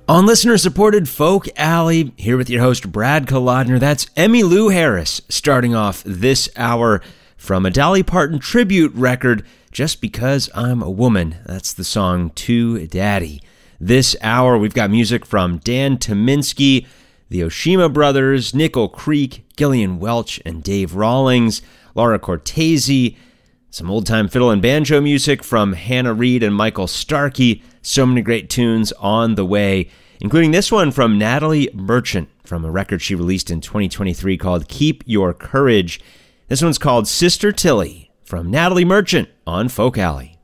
On listener-supported Folk Alley, here with your host, Brad Kolodner. That's Emmylou Harris starting off this hour from a Dolly Parton tribute record, Just Because I'm a Woman. That's the song To Daddy. This hour, we've got music from Dan Tyminski, the Oshima Brothers, Nickel Creek, Gillian Welch, and Dave Rawlings, Laura Cortese, some old-time fiddle and banjo music from Hannah Reid and Michael Starkey. So many great tunes on the way, including this one from Natalie Merchant from a record she released in 2023 called Keep Your Courage. This one's called Sister Tilly from Natalie Merchant on Folk Alley.